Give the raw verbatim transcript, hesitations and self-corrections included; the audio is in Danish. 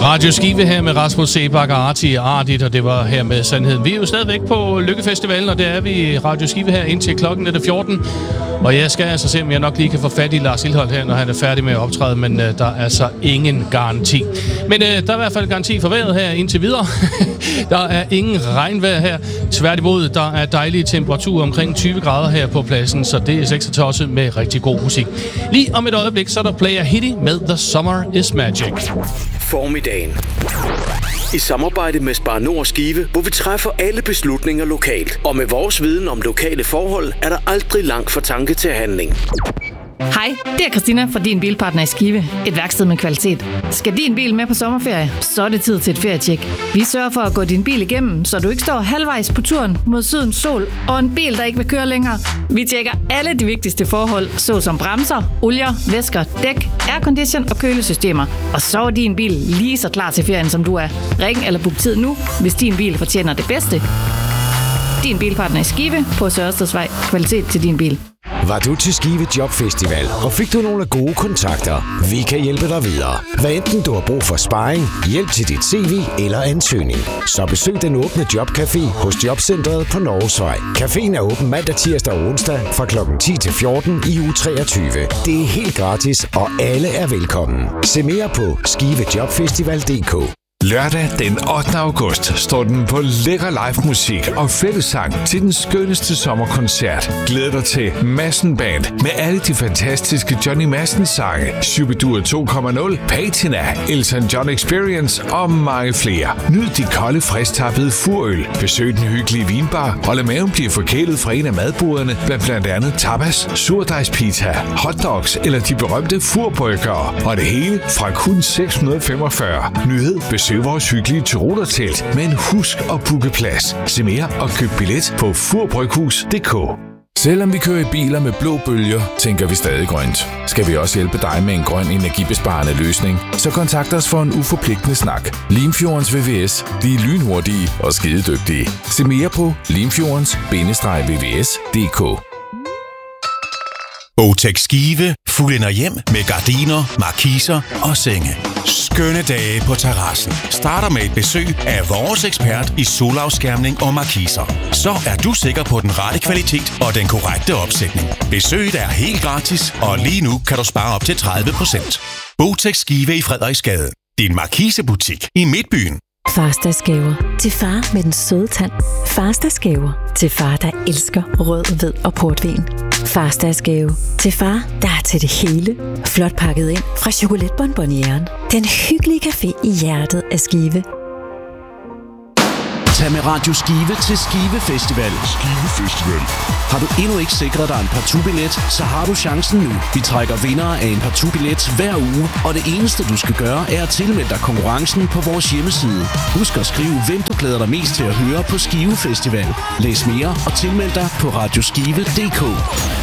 Radio Skive her med Rasmus Seebach og Arti Ardit, og det var her med Sandheden. Vi er jo stadigvæk på Lykkefestivalen, og det er vi i Radio Skive her indtil klokken er det fjorten. Og jeg skal altså se, om jeg nok lige kan få fat i Lars Lilholt her, når han er færdig med at optræde, men øh, der er altså ingen garanti. Men øh, der er i hvert fald garanti for vejret her indtil videre. Der er ingen regnvejr her. Tværtimod, der er dejlige temperaturer omkring tyve grader her på pladsen, så det er seks og tosset med rigtig god musik. Lige om et øjeblik, så er der Player Hitty med The Summer Is Magic. Formiddagen. I samarbejde med Spar Nord Skive, hvor vi træffer alle beslutninger lokalt. Og med vores viden om lokale forhold, er der aldrig langt fra tanke til handling. Hej, det er Christina fra Din Bilpartner i Skive. Et værksted med kvalitet. Skal din bil med på sommerferie, så er det tid til et ferietjek. Vi sørger for at gå din bil igennem, så du ikke står halvvejs på turen mod sydens sol og en bil, der ikke vil køre længere. Vi tjekker alle de vigtigste forhold, såsom bremser, olier, væsker, dæk, aircondition og kølesystemer. Og så er din bil lige så klar til ferien, som du er. Ring eller book tid nu, hvis din bil fortjener det bedste. Din Bilpartner i Skive på Sørstedsvej. Kvalitet til din bil. Var du til Skive Jobfestival, og fik du nogle gode kontakter? Vi kan hjælpe dig videre. Hvad enten du har brug for sparring, hjælp til dit C V eller ansøgning, så besøg den åbne jobcafé hos Jobcentret på Norgesvej. Caféen er åben mandag, tirsdag og onsdag fra klokken ti til fjorten i uge treogtyve. Det er helt gratis, og alle er velkommen. Se mere på skive jobfestival punktum d k. Lørdag den ottende august står den på lækker live musik og fællessang til den skønneste sommerkoncert. Glæd dig til Madsen Band med alle de fantastiske Johnny Madsen sange, Shubidua to punkt nul, Patina, Elton John Experience og mange flere. Nyd de kolde, frisktappede furøl, besøg den hyggelige vinbar og lad maven blive forkælet fra en af madboderne blandt blandt andet tapas, surdejspizza, hotdogs eller de berømte furburgere. Og det hele fra kun seks hundrede femogfyrre. Nyhed, besøg vores hyggelige Tyrolertelt, men husk at booke plads. Se mere og køb billet på furbryghus punktum d k. Selvom vi kører i biler med blå bølger, tænker vi stadig grønt. Skal vi også hjælpe dig med en grøn energibesparende løsning, så kontakt os for en uforpligtende snak. Limfjordens V V S. De er lynhurtige og skidedygtige. Se mere på limfjordens bindestreg v v s punktum d k. Botex Skive fuldender hjem med gardiner, markiser og senge. Skønne dage på terrassen starter med et besøg af vores ekspert i solafskærmning og markiser. Så er du sikker på den rette kvalitet og den korrekte opsætning. Besøget er helt gratis, og lige nu kan du spare op til tredive procent. Botex Skive i Frederiksgade. Din markisebutik i Midtbyen. Farsdagsgaver til far med den søde tand. Farsdagsgaver til far, der elsker rød, hvid og portvin. Farsdagsgave til far, der er til det hele. Flot pakket ind fra chokoladebonbonieren. Den hyggelige café i hjertet af Skive. Tag med Radio Skive til Skive Festival. Skive Festival. Har du endnu ikke sikret dig en partout-billet, så har du chancen nu. Vi trækker vindere af en partout-billet hver uge, og det eneste du skal gøre er at tilmelde dig konkurrencen på vores hjemmeside. Husk at skrive, hvem du glæder dig mest til at høre på Skive Festival. Læs mere og tilmeld dig på radioskive punktum d k.